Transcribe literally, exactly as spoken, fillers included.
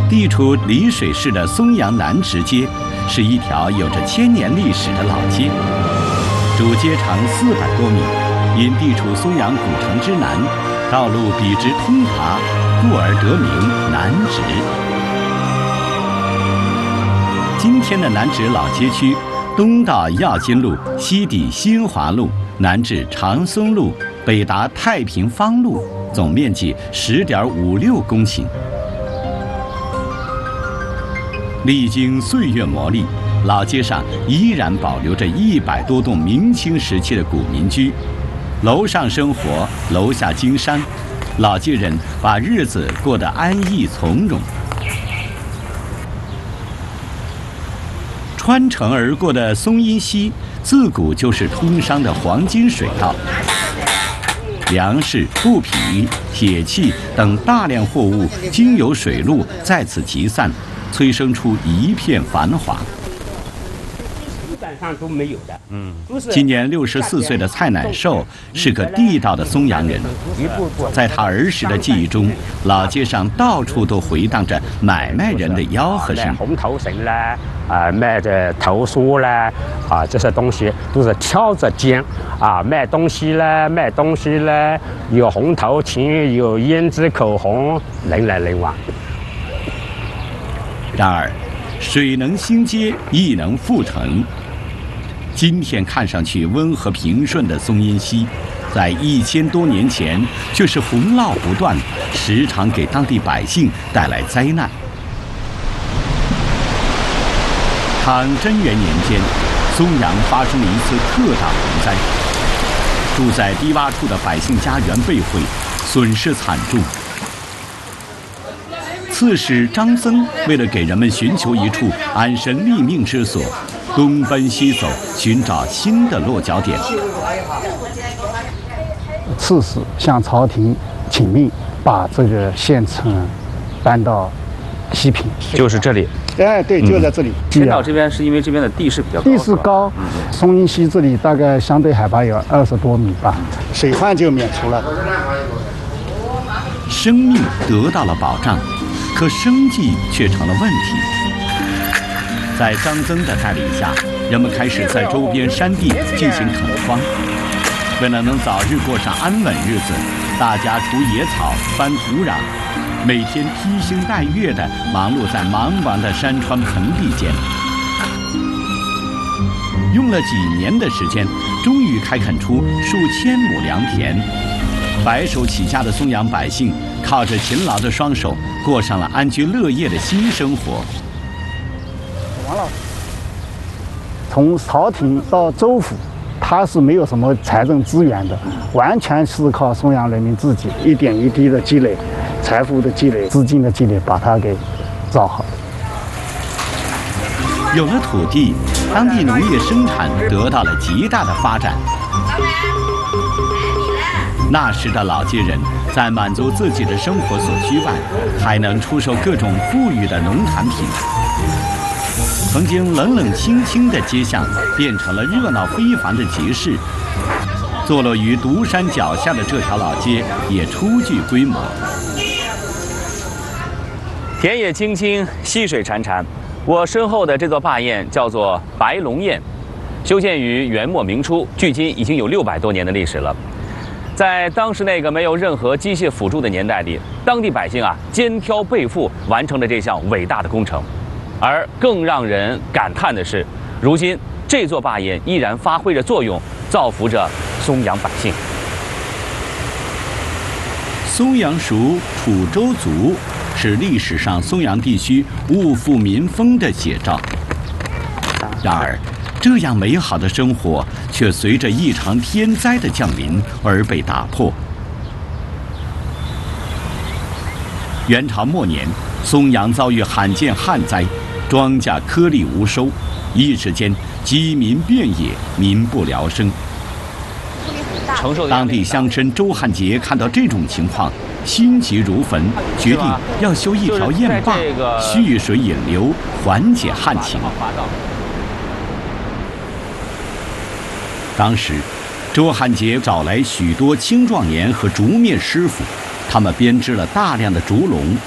地处丽水市的松阳南直街，是一条有着千年历史的老街。主街长四百多米，因地处松阳古城之南，道路笔直通达，故而得名南直。今天的南直老街区，东到耀金路，西抵新华路，南至长松路，北达太平坊路，总面积十点五六公顷。历经岁月磨砺，老街上依然保留着一百多栋明清时期的古民居，楼上生活，楼下经商，老街人把日子过得安逸从容。穿城而过的松阴溪，自古就是通商的黄金水道，粮食、布匹、铁器等大量货物经由水路在此集散，催生出一片繁华。 基本上都没有的。嗯， 今年六十四岁的蔡乃寿是个地道的松阳人，在他儿时的记忆中，老街上到处都回荡着买卖人的吆喝声。 红头绳啦，啊、呃，卖的头梳啦，啊，这些东西都是挑着肩啊，卖东西啦，卖东西啦，有红头巾，有胭脂口红，人来人往。 然而，水能兴街，亦能覆城。今天看上去温和平顺的松阴溪，在一千多年前却是洪涝不断，时常给当地百姓带来灾难。唐贞元年间，松阳发生了一次特大洪灾，住在低洼处的百姓家园被毁，损失惨重。刺史张僧为了给人们寻求一处安身立命之所，东奔西走，寻找新的落脚点。 刺史向朝廷请命，把这个县城搬到西平， 就是这里。 哎，对，就在这里。 迁到这边是因为这边的地势比较高， 地势高，松阴溪这里大概相对海拔有二十多米吧，水患就免除了， 生命得到了保障。可生计却成了问题。在张僧的带领下，人们开始在周边山地进行垦荒。为了能早日过上安稳日子，大家除野草、翻土壤，每天披星戴月地忙碌在茫茫的山川盆地间。用了几年的时间，终于开垦出数千亩良田。白手起家的松阳百姓靠着勤劳的双手，过上了安居乐业的新生活。 王老师，从朝廷到州府，他是没有什么财政资源的，完全是靠松阳人民自己一点一滴的积累，财富的积累，资金的积累，把它给造好。 有了土地，当地农业生产得到了极大的发展。那时的老街人在满足自己的生活所需外，还能出售各种富裕的农产品。曾经冷冷清清的街巷，变成了热闹非凡的集市。坐落于独山脚下的这条老街也初具规模。 田野青青，溪水潺潺。我身后的这座坝堰叫做白龙堰，修建于元末明初，距今已经有六百多年的历史了。在当时那个没有任何机械辅助的年代里，当地百姓啊肩挑背负完成了这项伟大的工程。而更让人感叹的是，如今这座坝堰依然发挥着作用，造福着松阳百姓。 松阳熟楚州族是历史上松阳地区物富民丰的写照。然而，这样美好的生活却随着一场天灾的降临而被打破。元朝末年，松阳遭遇罕见旱灾，庄稼颗粒无收，一时间饥民遍野，民不聊生。当地乡绅周汉杰看到这种情况，心急如焚，决定要修一条堰坝，蓄水引流，缓解旱情。当时，周汉杰找来许多青壮年和竹篾师傅，他们编织了大量的竹笼，